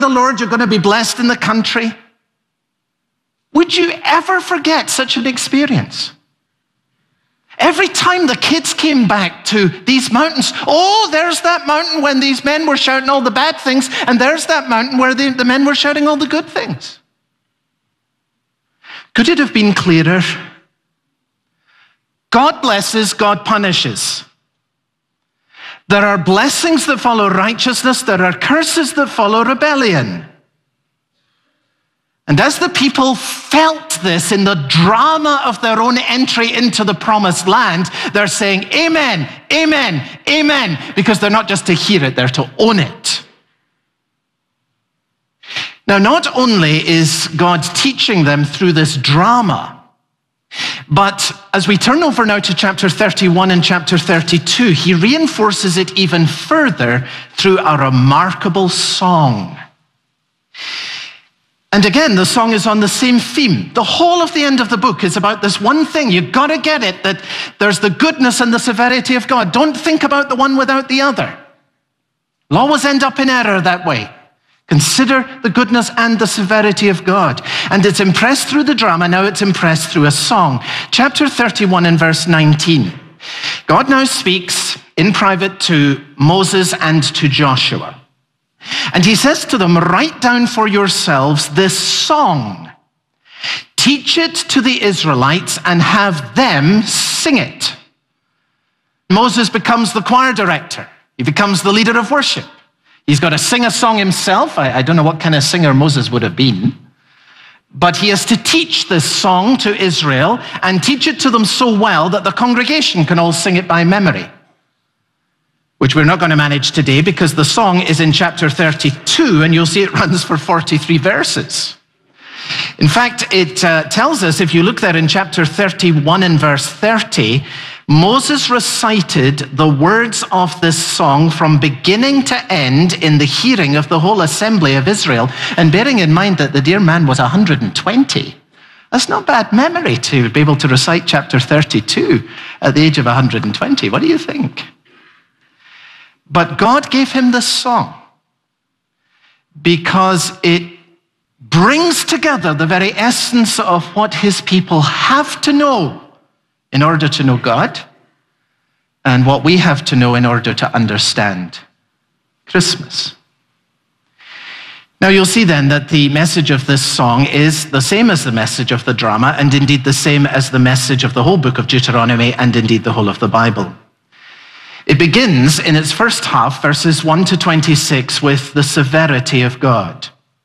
the Lord, you're going to be blessed in the country. Would you ever forget such an experience? Every time the kids came back to these mountains, oh, there's that mountain when these men were shouting all the bad things, and there's that mountain where the men were shouting all the good things. Could it have been clearer? God blesses, God punishes. There are blessings that follow righteousness, there are curses that follow rebellion. And as the people felt this in the drama of their own entry into the promised land, they're saying, amen, amen, amen, because they're not just to hear it, they're to own it. Now, not only is God teaching them through this drama, but as we turn over now to chapter 31 and chapter 32, he reinforces it even further through a remarkable song. And again, the song is on the same theme. The whole of the end of the book is about this one thing. You've got to get it, that there's the goodness and the severity of God. Don't think about the one without the other. You'll always end up in error that way. Consider the goodness and the severity of God. And it's impressed through the drama, now it's impressed through a song. Chapter 31 and verse 19. God now speaks in private to Moses and to Joshua. And he says to them, write down for yourselves this song. Teach it to the Israelites and have them sing it. Moses becomes the choir director. He becomes the leader of worship. He's got to sing a song himself. I don't know what kind of singer Moses would have been. But he has to teach this song to Israel and teach it to them so well that the congregation can all sing it by memory, which we're not going to manage today because the song is in chapter 32, and you'll see it runs for 43 verses. In fact, it tells us, if you look there in chapter 31 and verse 30, Moses recited the words of this song from beginning to end in the hearing of the whole assembly of Israel, and bearing in mind that the dear man was 120. That's not bad memory to be able to recite chapter 32 at the age of 120. What do you think? But God gave him this song because it brings together the very essence of what his people have to know in order to know God, and what we have to know in order to understand Christmas. Now you'll see then that the message of this song is the same as the message of the drama, and indeed the same as the message of the whole book of Deuteronomy, and indeed the whole of the Bible. It begins in its first half, verses 1 to 26, with the severity of God.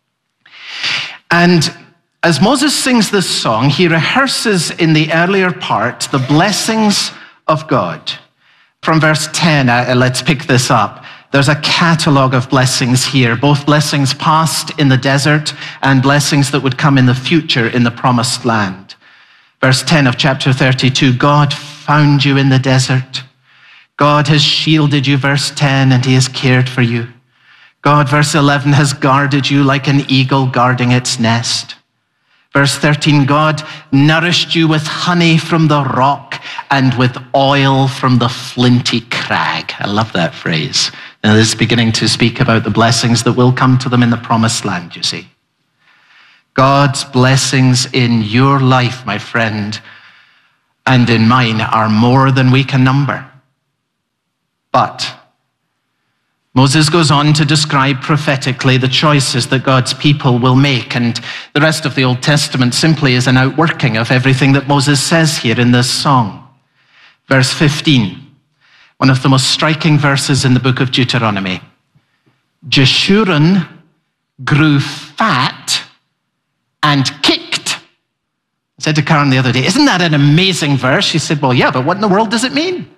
And as Moses sings this song, he rehearses in the earlier part the blessings of God. From verse 10, let's pick this up. There's a catalog of blessings here, both blessings past in the desert and blessings that would come in the future in the promised land. Verse 10 of chapter 32, God found you in the desert. God has shielded you, verse 10, and he has cared for you. God, verse 11, has guarded you like an eagle guarding its nest. Verse 13, God nourished you with honey from the rock and with oil from the flinty crag. I love that phrase. Now this is beginning to speak about the blessings that will come to them in the promised land, you see. God's blessings in your life, my friend, and in mine are more than we can number. But Moses goes on to describe prophetically the choices that God's people will make, and the rest of the Old Testament simply is an outworking of everything that Moses says here in this song. Verse 15, one of the most striking verses in the book of Deuteronomy. Jeshurun grew fat and kicked. I said to Karen the other day, isn't that an amazing verse? She said, well, yeah, but what in the world does it mean?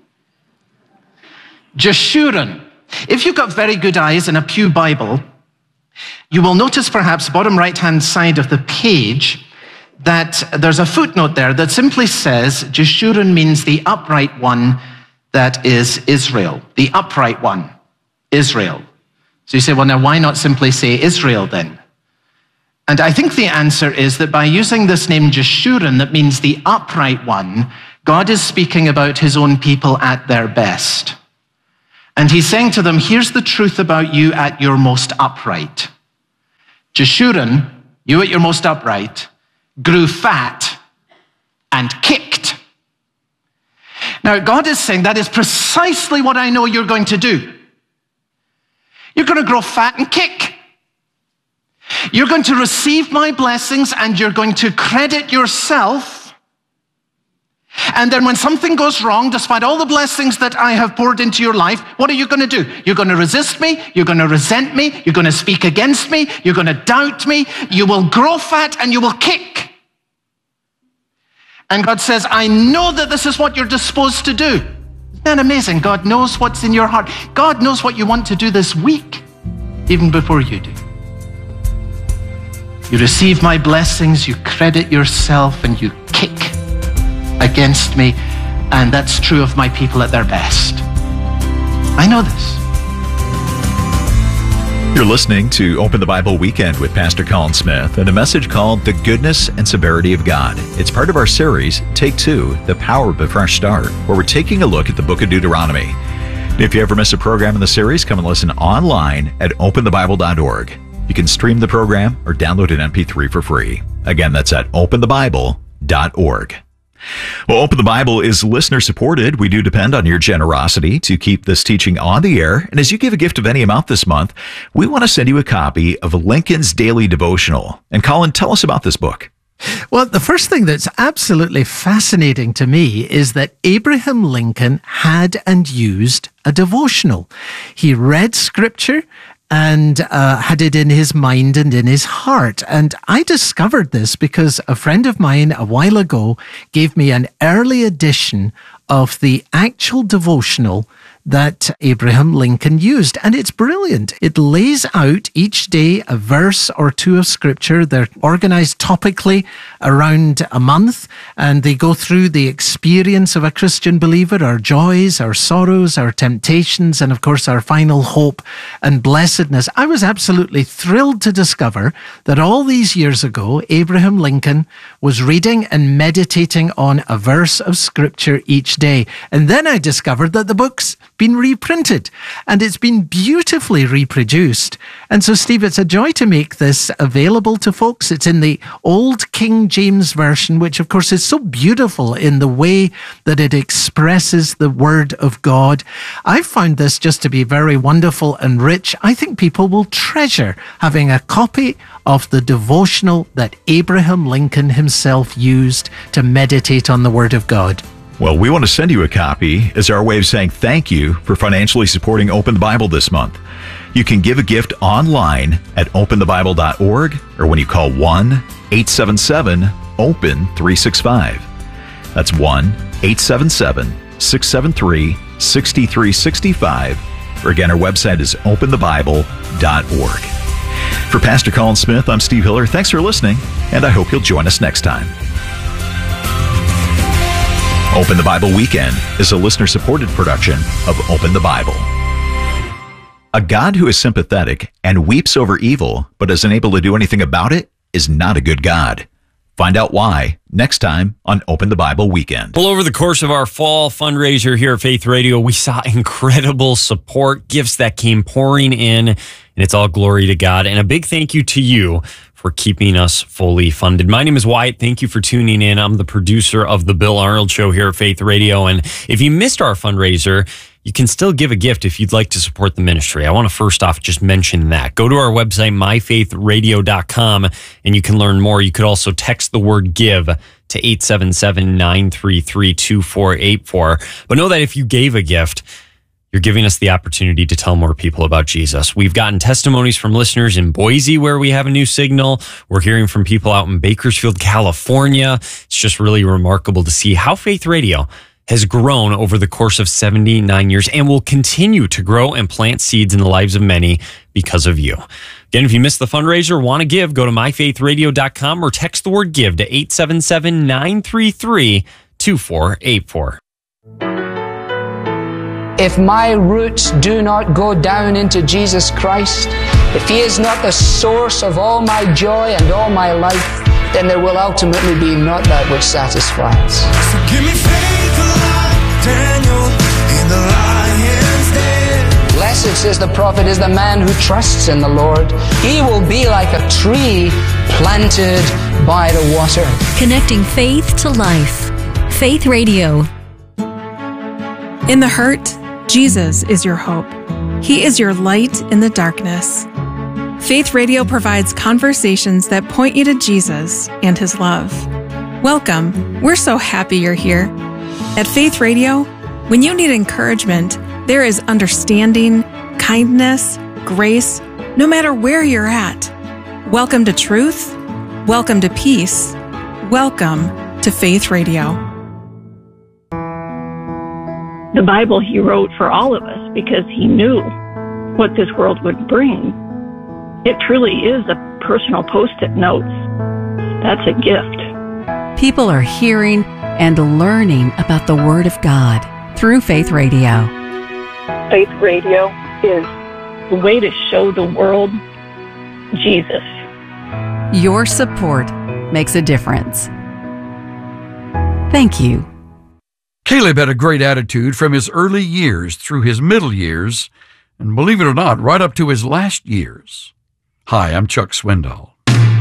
Jeshurun. If you've got very good eyes and a Pew Bible, you will notice perhaps bottom right-hand side of the page that there's a footnote there that simply says, Jeshurun means the upright one, that is Israel. The upright one, Israel. So you say, well, now why not simply say Israel then? And I think the answer is that by using this name Jeshurun, that means the upright one, God is speaking about his own people at their best. And he's saying to them, here's the truth about you at your most upright. Jeshurun, you at your most upright, grew fat and kicked. Now, God is saying that is precisely what I know you're going to do. You're going to grow fat and kick. You're going to receive my blessings and you're going to credit yourself. And then when something goes wrong, despite all the blessings that I have poured into your life, what are you going to do? You're going to resist me. You're going to resent me. You're going to speak against me. You're going to doubt me. You will grow fat and you will kick. And God says, I know that this is what you're disposed to do. Isn't that amazing? God knows what's in your heart. God knows what you want to do this week, even before you do. You receive my blessings, you credit yourself, and you kick against me. And that's true of my people at their best. I know this. You're listening to Open the Bible Weekend with Pastor Colin Smith and a message called The Goodness and Severity of God. It's part of our series, Take 2, The Power of a Fresh Start, where we're taking a look at the book of Deuteronomy. If you ever miss a program in the series, come and listen online at openthebible.org. You can stream the program or download an MP3 for free. Again, that's at openthebible.org. Well, Open the Bible is listener supported. We do depend on your generosity to keep this teaching on the air. And as you give a gift of any amount this month, we want to send you a copy of Lincoln's Daily Devotional. And Colin, tell us about this book. Well, the first thing that's absolutely fascinating to me is that Abraham Lincoln had and used a devotional. He read scripture and had it in his mind and in his heart. And I discovered this because a friend of mine a while ago gave me an early edition of the actual devotional that Abraham Lincoln used. And it's brilliant. It lays out each day a verse or two of scripture. They're organized topically around a month, and they go through the experience of a Christian believer, our joys, our sorrows, our temptations, and of course our final hope and blessedness. I was absolutely thrilled to discover that all these years ago, Abraham Lincoln was reading and meditating on a verse of scripture each day. And then I discovered that the book's been reprinted and it's been beautifully reproduced. And so, Steve, it's a joy to make this available to folks. It's in the old King James Version, which of course is so beautiful in the way that it expresses the Word of God. I found this just to be very wonderful and rich. I think people will treasure having a copy of the devotional that Abraham Lincoln himself used to meditate on the Word of God. Well, we want to send you a copy as our way of saying thank you for financially supporting Open the Bible this month. You can give a gift online at openthebible.org or when you call 1-877-OPEN-365. That's 1-877-673-6365. Or again, our website is openthebible.org. For Pastor Colin Smith, I'm Steve Hiller. Thanks for listening, and I hope you'll join us next time. Open the Bible Weekend is a listener-supported production of Open the Bible. A God who is sympathetic and weeps over evil but isn't able to do anything about it is not a good God. Find out why next time on Open the Bible Weekend. Well, over the course of our fall fundraiser here at Faith Radio, we saw incredible support, gifts that came pouring in, and it's all glory to God. And a big thank you to you for keeping us fully funded. My name is Wyatt. Thank you for tuning in. I'm the producer of The Bill Arnold Show here at Faith Radio. And if you missed our fundraiser, you can still give a gift if you'd like to support the ministry. I want to first off just mention that. Go to our website, myfaithradio.com, and you can learn more. You could also text the word give to 877-933-2484. But know that if you gave a gift, you're giving us the opportunity to tell more people about Jesus. We've gotten testimonies from listeners in Boise where we have a new signal. We're hearing from people out in Bakersfield, California. It's just really remarkable to see how Faith Radio has grown over the course of 79 years and will continue to grow and plant seeds in the lives of many because of you. Again, if you missed the fundraiser or want to give, go to myfaithradio.com or text the word give to 877-933-2484. If my roots do not go down into Jesus Christ, if He is not the source of all my joy and all my life, then there will ultimately be not that which satisfies. So give me faith like Daniel in the lion's den. Blessed it says the prophet is the man who trusts in the Lord. He will be like a tree planted by the water. Connecting faith to life. Faith Radio. In the hurt, Jesus is your hope. He is your light in the darkness. Faith Radio provides conversations that point you to Jesus and His love. Welcome. We're so happy you're here. At Faith Radio, when you need encouragement, there is understanding, kindness, grace, no matter where you're at. Welcome to truth. Welcome to peace. Welcome to Faith Radio. The Bible He wrote for all of us because He knew what this world would bring. It truly is a personal post-it notes. That's a gift. People are hearing and learning about the Word of God through Faith Radio. Faith Radio is the way to show the world Jesus. Your support makes a difference. Thank you. Caleb had a great attitude from his early years through his middle years, and believe it or not, right up to his last years. Hi, I'm Chuck Swindoll.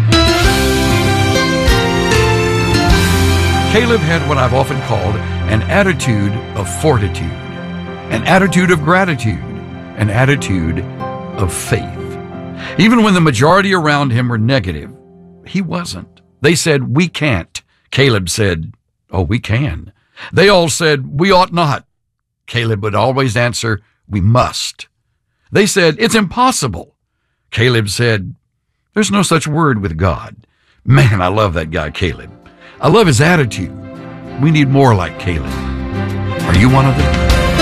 Caleb had what I've often called an attitude of fortitude, an attitude of gratitude, an attitude of faith. Even when the majority around him were negative, he wasn't. They said, "We can't." Caleb said, "Oh, we can." They all said, "We ought not." Caleb would always answer, "We must." They said, "It's impossible." Caleb said, "There's no such word with God." Man, I love that guy, Caleb. I love his attitude. We need more like Caleb. Are you one of them?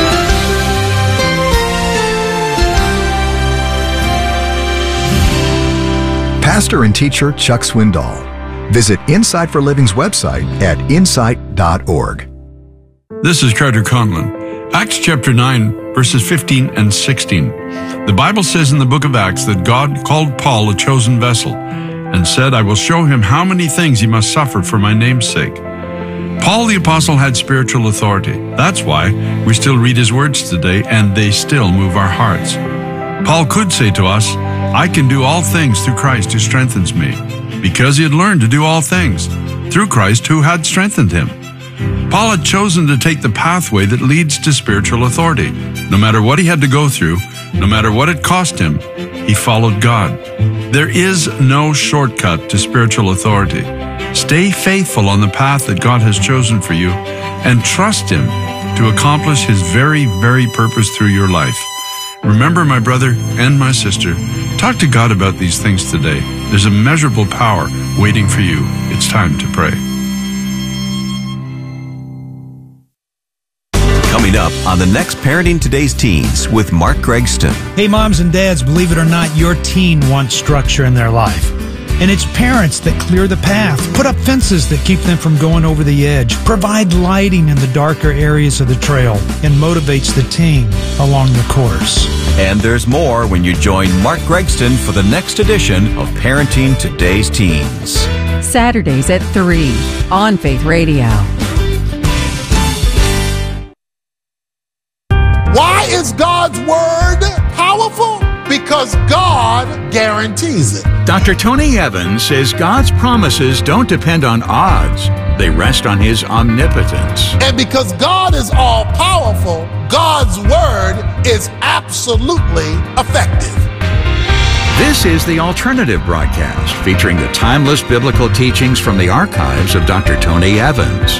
Pastor and teacher Chuck Swindoll. Visit Insight for Living's website at insight.org. This is Carter Conlon. Acts chapter 9, verses 15 and 16. The Bible says in the book of Acts that God called Paul a chosen vessel and said, "I will show him how many things he must suffer for my name's sake." Paul the apostle had spiritual authority. That's why we still read his words today and they still move our hearts. Paul could say to us, "I can do all things through Christ who strengthens me," because he had learned to do all things through Christ who had strengthened him. Paul had chosen to take the pathway that leads to spiritual authority. No matter what he had to go through, no matter what it cost him, he followed God. There is no shortcut to spiritual authority. Stay faithful on the path that God has chosen for you and trust Him to accomplish His very, very purpose through your life. Remember, my brother and my sister, talk to God about these things today. There's immeasurable power waiting for you. It's time to pray. Coming up on the next Parenting Today's Teens with Mark Gregston. Hey, moms and dads, believe it or not, your teen wants structure in their life. And it's parents that clear the path, put up fences that keep them from going over the edge, provide lighting in the darker areas of the trail, and motivates the teen along the course. And there's more when you join Mark Gregston for the next edition of Parenting Today's Teens. Saturdays at 3 on Faith Radio. Why is God's Word powerful? Because God guarantees it. Dr. Tony Evans says God's promises don't depend on odds. They rest on His omnipotence. And because God is all-powerful, God's Word is absolutely effective. This is the Alternative Broadcast, featuring the timeless biblical teachings from the archives of Dr. Tony Evans.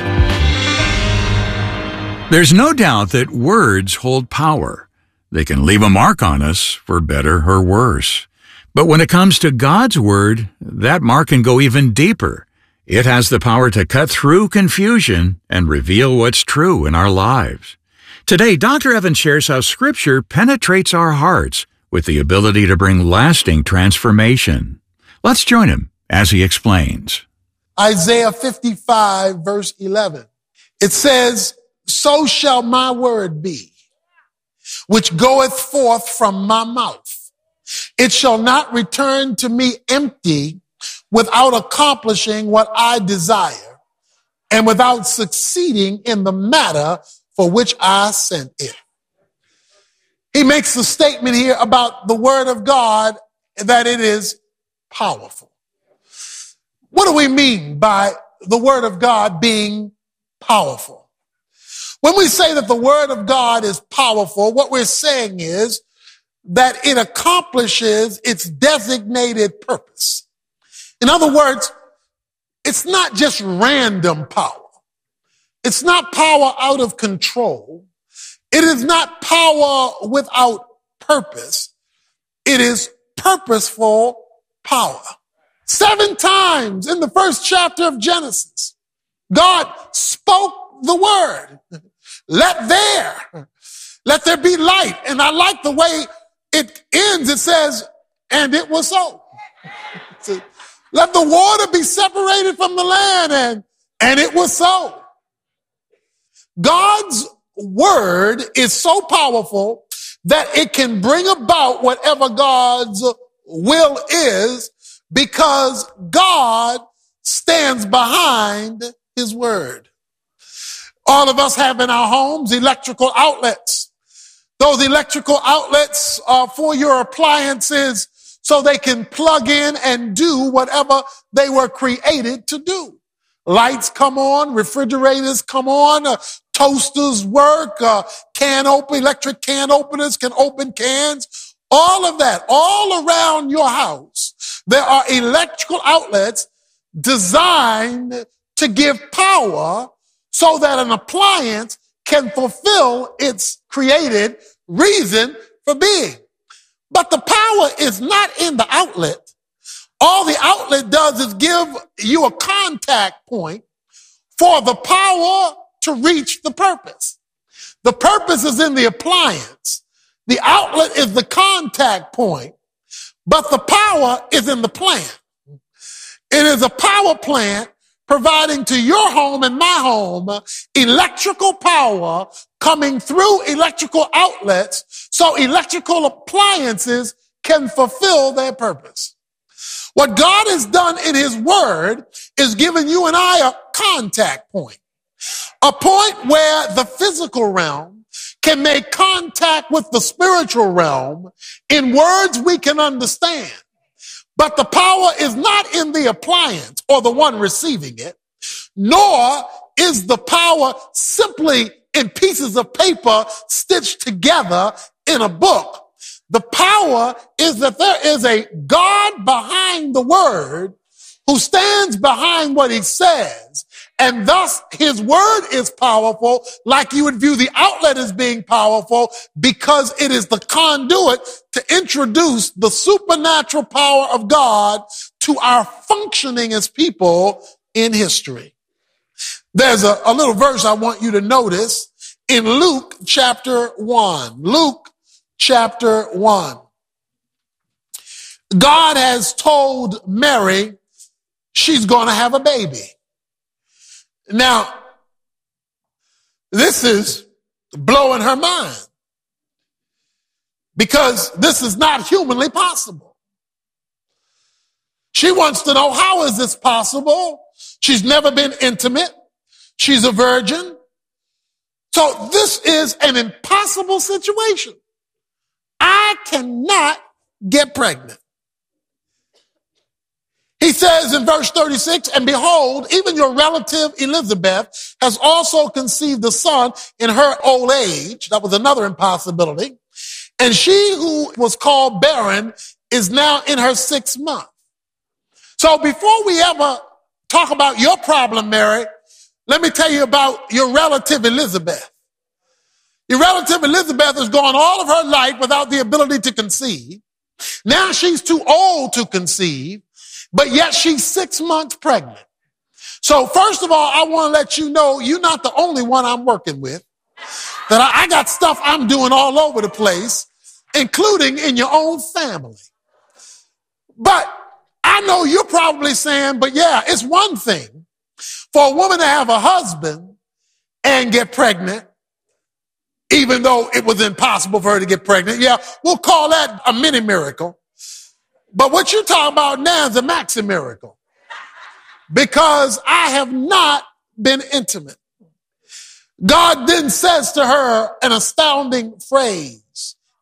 There's no doubt that words hold power. They can leave a mark on us, for better or worse. But when it comes to God's Word, that mark can go even deeper. It has the power to cut through confusion and reveal what's true in our lives. Today, Dr. Evans shares how Scripture penetrates our hearts with the ability to bring lasting transformation. Let's join him as he explains. Isaiah 55, verse 11. It says, "So shall my word be, which goeth forth from my mouth. It shall not return to me empty, without accomplishing what I desire, and without succeeding in the matter for which I sent it." He makes the statement here about the word of God that it is powerful. What do we mean by the word of God being powerful? When we say that the word of God is powerful, what we're saying is that it accomplishes its designated purpose. In other words, it's not just random power. It's not power out of control. It is not power without purpose. It is purposeful power. 7 times in the first chapter of Genesis, God spoke the word. Let there be light. And I like the way it ends. It says, and it was so. Let the water be separated from the land, and it was so. God's word is so powerful that it can bring about whatever God's will is, because God stands behind his word. All of us have in our homes electrical outlets. Those electrical outlets are for your appliances so they can plug in and do whatever they were created to do. Lights come on, refrigerators come on, toasters work, electric can openers can open cans. All of that, all around your house, there are electrical outlets designed to give power so that an appliance can fulfill its created reason for being. But the power is not in the outlet. All the outlet does is give you a contact point for the power to reach the purpose. The purpose is in the appliance. The outlet is the contact point, but the power is in the plant. It is a power plant providing to your home and my home electrical power coming through electrical outlets so electrical appliances can fulfill their purpose. What God has done in his word is given you and I a contact point, a point where the physical realm can make contact with the spiritual realm in words we can understand. But the power is not in the appliance or the one receiving it, nor is the power simply in pieces of paper stitched together in a book. The power is that there is a God behind the word who stands behind what he says. And thus his word is powerful, like you would view the outlet as being powerful, because it is the conduit to introduce the supernatural power of God to our functioning as people in history. There's a little verse I want you to notice in Luke chapter 1. Luke chapter 1. God has told Mary she's going to have a baby. Now, this is blowing her mind because this is not humanly possible. She wants to know, how is this possible? She's never been intimate. She's a virgin. So this is an impossible situation. I cannot get pregnant. He says in verse 36, and behold, even your relative Elizabeth has also conceived a son in her old age. That was another impossibility. And she who was called barren is now in her 6th month. So before we ever talk about your problem, Mary, let me tell you about your relative Elizabeth. Your relative Elizabeth has gone all of her life without the ability to conceive. Now she's too old to conceive, but yet she's 6 months pregnant. So first of all, I want to let you know you're not the only one I'm working with. That I got stuff I'm doing all over the place, including in your own family. But I know you're probably saying, but yeah, it's one thing for a woman to have a husband and get pregnant, even though it was impossible for her to get pregnant. Yeah, we'll call that a mini miracle. But what you're talking about now is a maxi miracle, because I have not been intimate. God then says to her an astounding phrase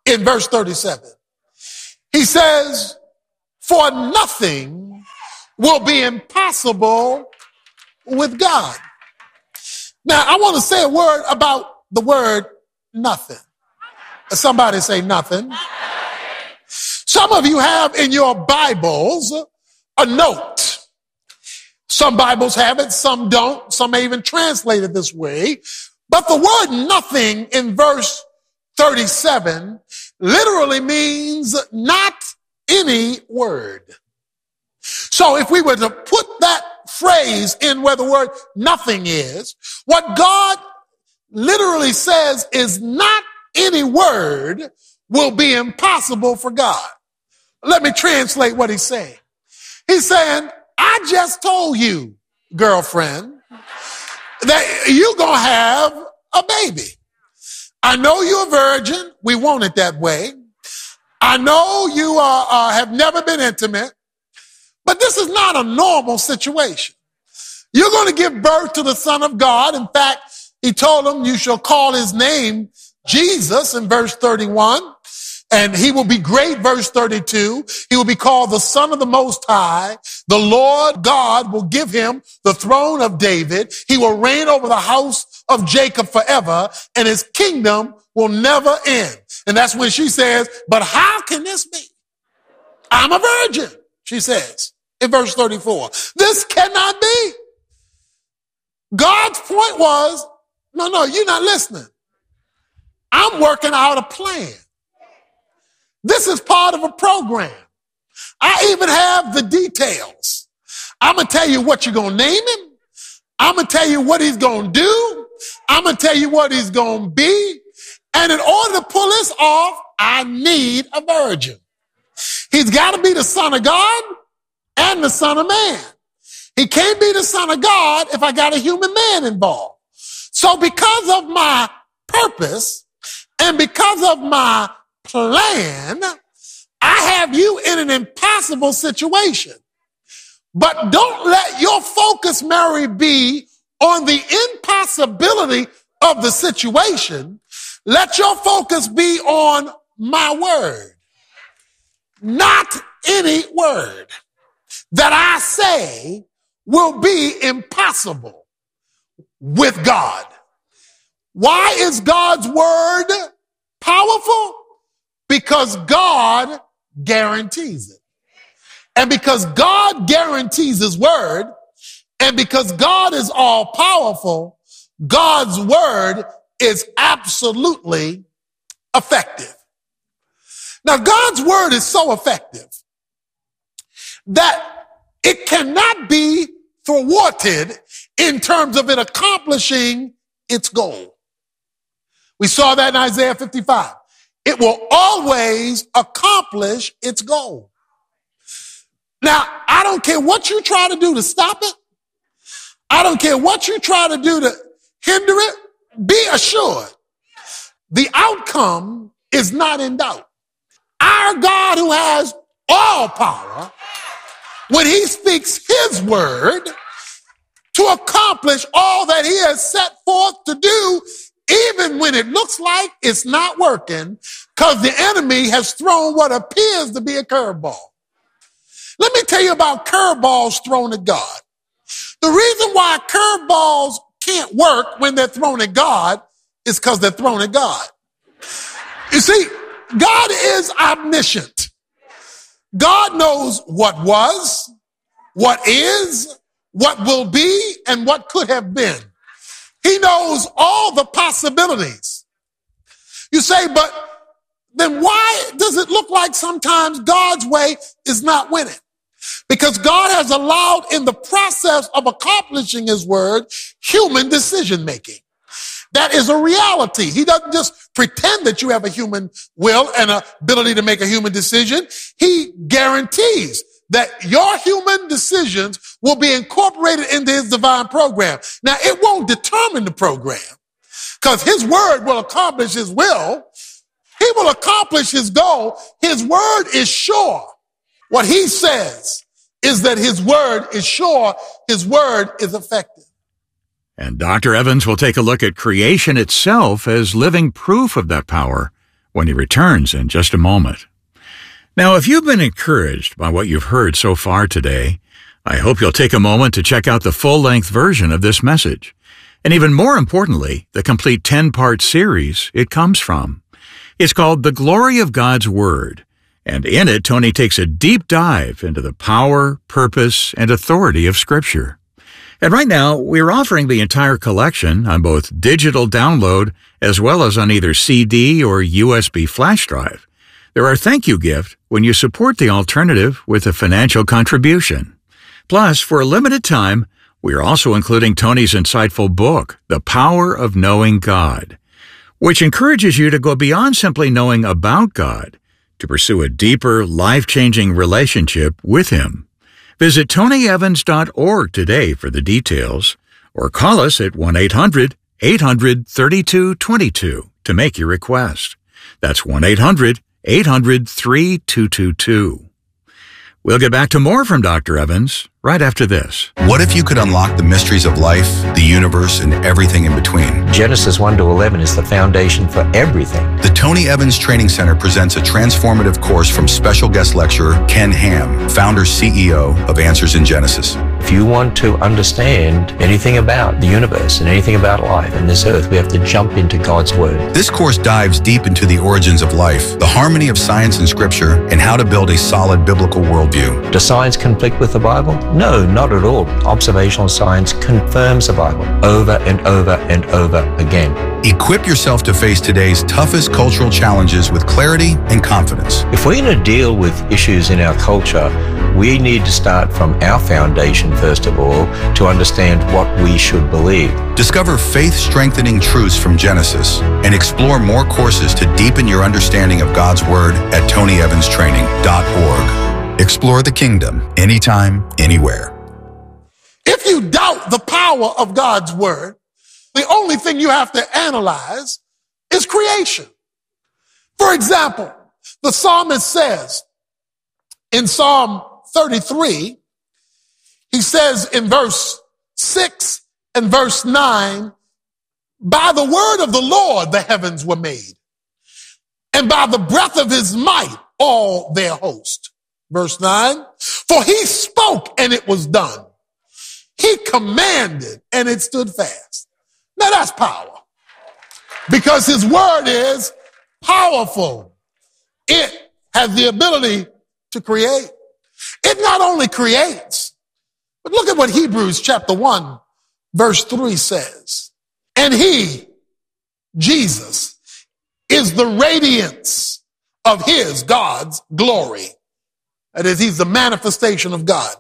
in verse 37. He says, for nothing will be impossible with God. Now, I want to say a word about the word nothing. Somebody say nothing. Some of you have in your Bibles a note. Some Bibles have it, some don't. Some may even translate it this way. But the word nothing in verse 37 literally means not any word. So if we were to put that phrase in where the word nothing is, what God literally says is not any word will be impossible for God. Let me translate what he's saying. He's saying, I just told you, girlfriend, that you're going to have a baby. I know you're a virgin. We want it that way. I know you have never been intimate, but this is not a normal situation. You're going to give birth to the Son of God. In fact, he told him you shall call his name Jesus in verse 31. And he will be great, verse 32. He will be called the Son of the Most High. The Lord God will give him the throne of David. He will reign over the house of Jacob forever, and his kingdom will never end. And that's when she says, but how can this be? I'm a virgin, she says in verse 34. This cannot be. God's point was, no, you're not listening. I'm working out a plan. This is part of a program. I even have the details. I'm going to tell you what you're going to name him. I'm going to tell you what he's going to do. I'm going to tell you what he's going to be. And in order to pull this off, I need a virgin. He's got to be the Son of God and the Son of Man. He can't be the Son of God if I got a human man involved. So because of my purpose and because of my plan, I have you in an impossible situation. But don't let your focus, Mary, be on the impossibility of the situation. Let your focus be on my word. Not any word that I say will be impossible with God. Why is God's word powerful? Because God guarantees it. And because God guarantees his word, and because God is all powerful, God's word is absolutely effective. Now, God's word is so effective that it cannot be thwarted in terms of it accomplishing its goal. We saw that in Isaiah 55. It will always accomplish its goal. Now, I don't care what you try to do to stop it. I don't care what you try to do to hinder it. Be assured the outcome is not in doubt. Our God, who has all power, when he speaks his word to accomplish all that he has set forth to do, even when it looks like it's not working, because the enemy has thrown what appears to be a curveball. Let me tell you about curveballs thrown at God. The reason why curveballs can't work when they're thrown at God is because they're thrown at God. You see, God is omniscient. God knows what was, what is, what will be, and what could have been. He knows all the possibilities. You say, but then why does it look like sometimes God's way is not winning? Because God has allowed in the process of accomplishing his word, human decision making. That is a reality. He doesn't just pretend that you have a human will and an ability to make a human decision. He guarantees that your human decisions will be incorporated into his divine program. Now, it won't determine the program because his word will accomplish his will. He will accomplish his goal. His word is sure. What he says is that his word is sure. His word is effective. And Dr. Evans will take a look at creation itself as living proof of that power when he returns in just a moment. Now, if you've been encouraged by what you've heard so far today, I hope you'll take a moment to check out the full-length version of this message. And even more importantly, the complete 10-part series it comes from. It's called The Glory of God's Word, and in it, Tony takes a deep dive into the power, purpose, and authority of Scripture. And right now, we're offering the entire collection on both digital download as well as on either CD or USB flash drive. They're our thank you gift when you support the alternative with a financial contribution. Plus, for a limited time, we are also including Tony's insightful book, The Power of Knowing God, which encourages you to go beyond simply knowing about God to pursue a deeper, life-changing relationship with Him. Visit tonyevans.org today for the details, or call us at 1-800-800-3222 to make your request. That's 1-800-800-3222. We'll get back to more from Dr. Evans right after this. What if you could unlock the mysteries of life, the universe, and everything in between? Genesis 1 to 11 is the foundation for everything. The Tony Evans Training Center presents a transformative course from special guest lecturer Ken Ham, founder CEO of Answers in Genesis. If you want to understand anything about the universe and anything about life and this earth, we have to jump into God's Word. This course dives deep into the origins of life, the harmony of science and Scripture, and how to build a solid biblical worldview. Does science conflict with the Bible? No, not at all. Observational science confirms the Bible over and over and over again. Equip yourself to face today's toughest cultural challenges with clarity and confidence. If we're going to deal with issues in our culture, we need to start from our foundation, first of all, to understand what we should believe. Discover faith-strengthening truths from Genesis and explore more courses to deepen your understanding of God's Word at TonyEvansTraining.org. Explore the kingdom anytime, anywhere. If you doubt the power of God's Word, the only thing you have to analyze is creation. For example, the psalmist says in Psalm 33, he says in verse 6 and verse 9, by the word of the Lord the heavens were made, and by the breath of his might all their host. Verse 9, for he spoke and it was done. He commanded and it stood fast. Now that's power, because his word is powerful. It has the ability to create. It not only creates, but look at what Hebrews chapter 1 verse 3 says. And he, Jesus, is the radiance of his, God's glory. That is, he's the manifestation of God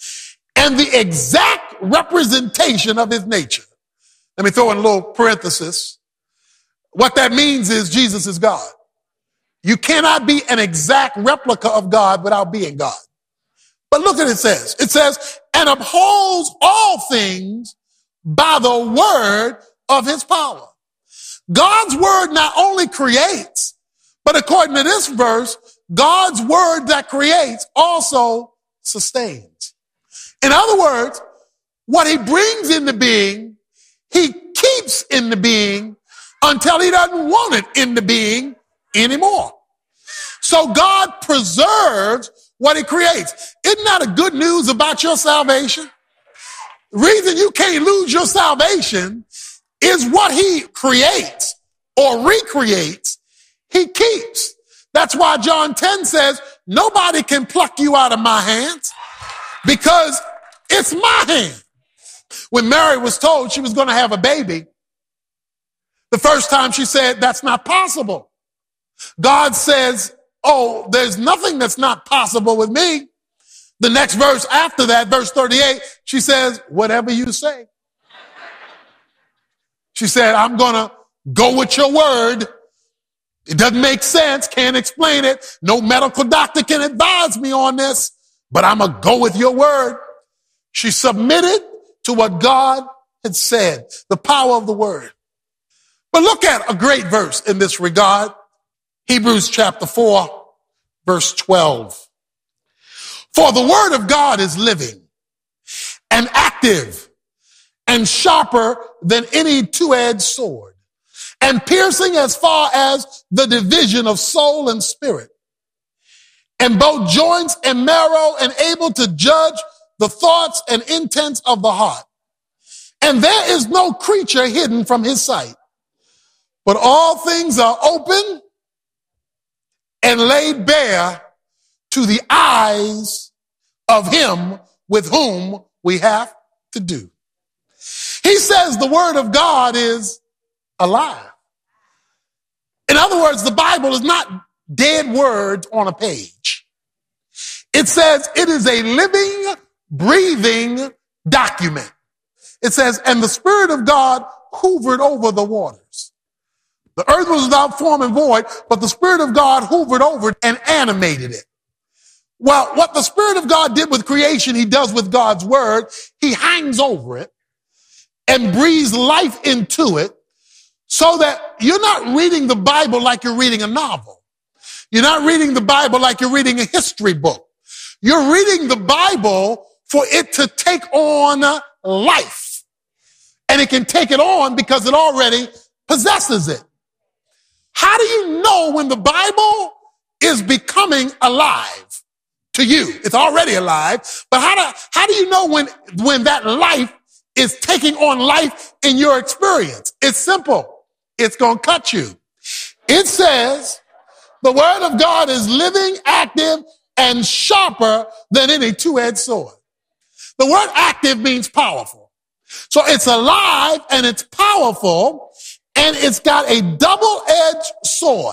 and the exact representation of his nature. Let me throw in a little parenthesis. What that means is Jesus is God. You cannot be an exact replica of God without being God. But look at it says. It says, and upholds all things by the word of his power. God's word not only creates, but according to this verse, God's word that creates also sustains. In other words, what he brings into being, he keeps in the being until he doesn't want it in the being anymore. So God preserves what he creates. Isn't that a good news about your salvation? The reason you can't lose your salvation is what he creates or recreates, he keeps. That's why John 10 says, nobody can pluck you out of my hands because it's my hand. When Mary was told she was going to have a baby, the first time she said, that's not possible. God says, oh, there's nothing that's not possible with me. The next verse after that, verse 38, she says, whatever you say. She said, I'm going to go with your word. It doesn't make sense. Can't explain it. No medical doctor can advise me on this, but I'm going to go with your word. She submitted to what God had said, the power of the word. But look at a great verse in this regard. Hebrews chapter 4, verse 12. For the word of God is living and active and sharper than any two-edged sword, and piercing as far as the division of soul and spirit, and both joints and marrow, and able to judge the thoughts and intents of the heart. And there is no creature hidden from his sight, but all things are open and laid bare to the eyes of him with whom we have to do. He says the word of God is alive. In other words, the Bible is not dead words on a page. It says it is a living, breathing document. It says, and the Spirit of God hovered over the waters. The earth was without form and void, but the Spirit of God hovered over it and animated it. Well, what the Spirit of God did with creation, he does with God's word. He hangs over it and breathes life into it, so that you're not reading the Bible like you're reading a novel. You're not reading the Bible like you're reading a history book. You're reading the Bible for it to take on life. And it can take it on because it already possesses it. How do you know when the Bible is becoming alive to you? It's already alive, but how do you know when that life is taking on life in your experience? It's simple. It's going to cut you. It says the word of God is living, active, and sharper than any two-edged sword. The word active means powerful. So it's alive and it's powerful and it's got a double-edged sword.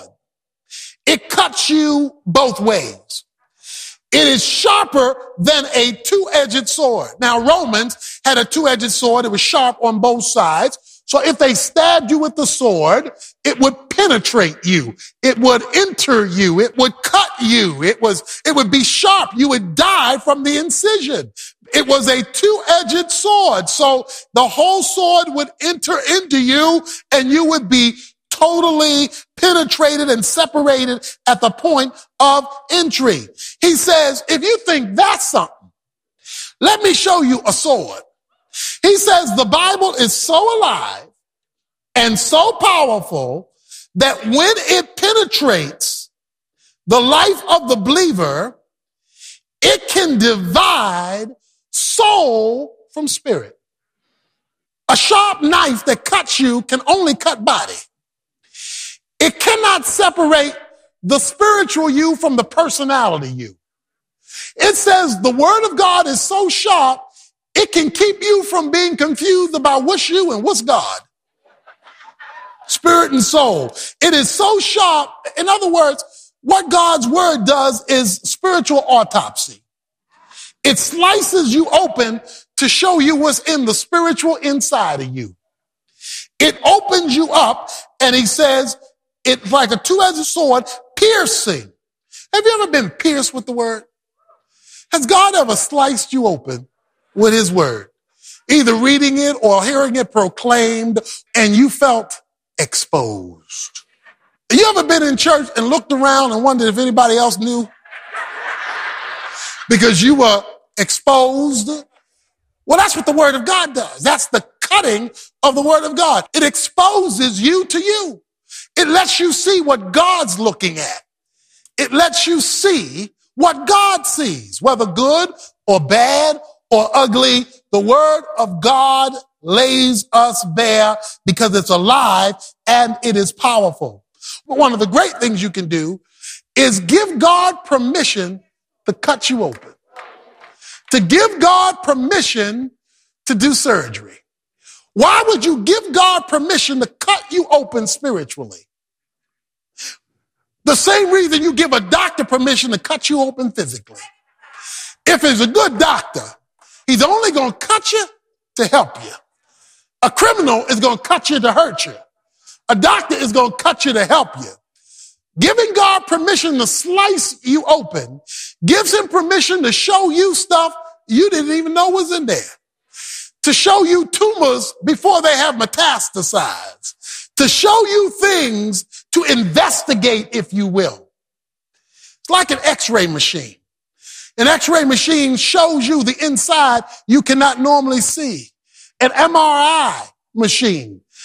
It cuts you both ways. It is sharper than a two-edged sword. Now, Romans had a two-edged sword. It was sharp on both sides. So if they stabbed you with the sword, it would penetrate you. It would enter you. It would cut you. It would be sharp. You would die from the incision. It was a two-edged sword. So the whole sword would enter into you and you would be totally penetrated and separated at the point of entry. He says, if you think that's something, let me show you a sword. He says the Bible is so alive and so powerful that when it penetrates the life of the believer, it can divide soul from spirit. A sharp knife that cuts you can only cut body. It cannot separate the spiritual you from the personality you. It says the word of God is so sharp, it can keep you from being confused about what's you and what's God. Spirit and soul. It is so sharp. In other words, what God's word does is spiritual autopsy. It slices you open to show you what's in the spiritual inside of you. It opens you up, and he says it's like a two-edged sword, piercing. Have you ever been pierced with the word? Has God ever sliced you open with his word? Either reading it or hearing it proclaimed, and you felt exposed. You ever been in church and looked around and wondered if anybody else knew? Because you were exposed. Well, that's what the word of God does. That's the cutting of the word of God. It exposes you to you. It lets you see what God's looking at. It lets you see what God sees, whether good or bad or ugly. The word of God lays us bare because it's alive and it is powerful. But one of the great things you can do is give God permission to cut you open. To give God permission to do surgery. Why would you give God permission to cut you open spiritually? The same reason you give a doctor permission to cut you open physically. If he's a good doctor, he's only going to cut you to help you. A criminal is going to cut you to hurt you. A doctor is going to cut you to help you. Giving God permission to slice you open gives him permission to show you stuff you didn't even know was in there. To show you tumors before they have metastasized. To show you things to investigate, if you will. It's like an x-ray machine. An x-ray machine shows you the inside you cannot normally see. An MRI machine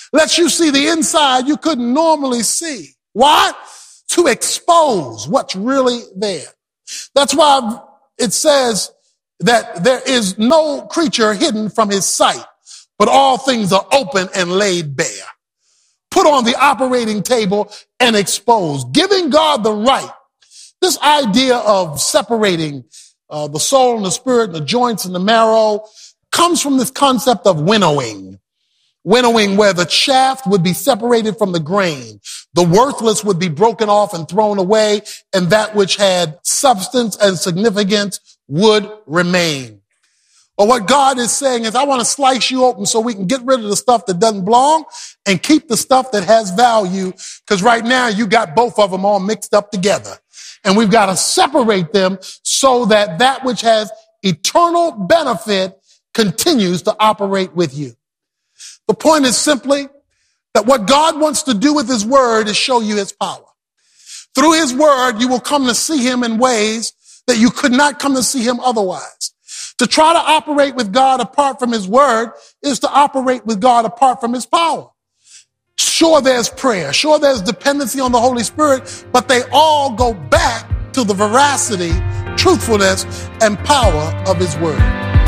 Lets you see the inside you couldn't normally see. Why? To expose what's really there. That's why it says that there is no creature hidden from his sight, but all things are open and laid bare. Put on the operating table and expose, giving God the right. This idea of separating the soul and the spirit and the joints and the marrow comes from this concept of winnowing. Winnowing, where the chaff would be separated from the grain. The worthless would be broken off and thrown away, and that which had substance and significance would remain. But what God is saying is, I want to slice you open so we can get rid of the stuff that doesn't belong and keep the stuff that has value, because right now you got both of them all mixed up together. And we've got to separate them so that that which has eternal benefit continues to operate with you. The point is simply that what God wants to do with his word is show you his power. Through his word, you will come to see him in ways that you could not come to see him otherwise. To try to operate with God apart from his word is to operate with God apart from his power. Sure, there's prayer. Sure, there's dependency on the Holy Spirit, but they all go back to the veracity, truthfulness, and power of his word.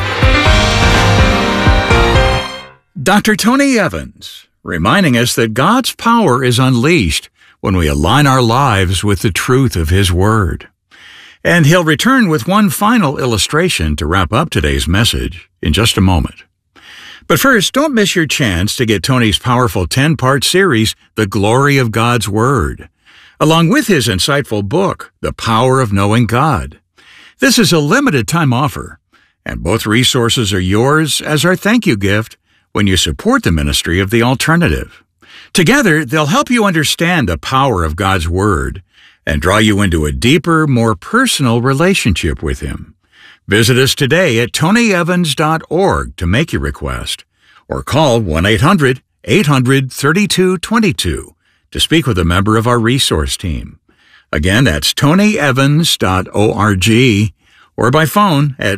Dr. Tony Evans, reminding us that God's power is unleashed when we align our lives with the truth of his word. And he'll return with one final illustration to wrap up today's message in just a moment. But first, don't miss your chance to get Tony's powerful 10-part series, The Glory of God's Word, along with his insightful book, The Power of Knowing God. This is a limited time offer, and both resources are yours as our thank you gift when you support the ministry of The Alternative. Together, they'll help you understand the power of God's Word and draw you into a deeper, more personal relationship with him. Visit us today at tonyevans.org to make your request, or call 1-800-800-3222 to speak with a member of our resource team. Again, that's tonyevans.org, or by phone at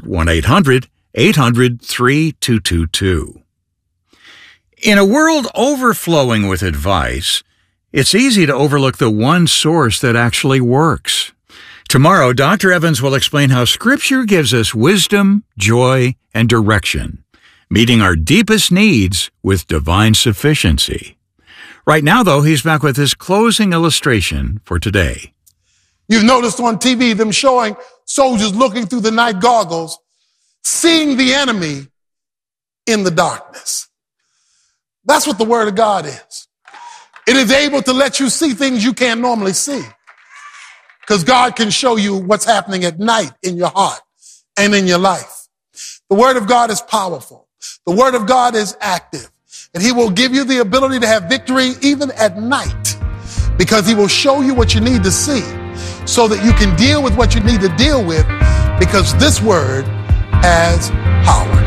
1-800-800-3222. In a world overflowing with advice, it's easy to overlook the one source that actually works. Tomorrow, Dr. Evans will explain how Scripture gives us wisdom, joy, and direction, meeting our deepest needs with divine sufficiency. Right now, though, he's back with his closing illustration for today. You've noticed on TV them showing soldiers looking through the night goggles, seeing the enemy in the darkness. That's what the Word of God is. It is able to let you see things you can't normally see. Because God can show you what's happening at night in your heart and in your life. The Word of God is powerful. The Word of God is active. And he will give you the ability to have victory even at night, because he will show you what you need to see so that you can deal with what you need to deal with, because this Word has power.